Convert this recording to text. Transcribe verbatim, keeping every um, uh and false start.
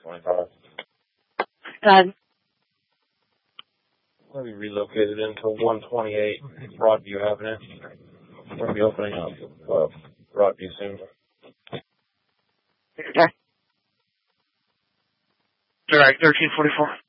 twenty-five. Done. We'll be relocated into one twenty-eight Broadview Avenue. We're going to be opening up uh, Broadview soon. Okay. Direct thirteen forty-four.